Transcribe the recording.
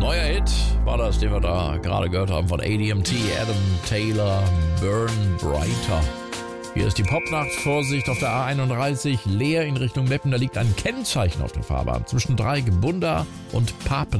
Neuer Hit war das, den wir da gerade gehört haben von ADMT, Adam Taylor, Burn Brighter. Hier ist die Popnacht, Vorsicht auf der A31, leer in Richtung Meppen. Da liegt ein Kennzeichen auf der Fahrbahn zwischen Dreieck, Bunda und Papen.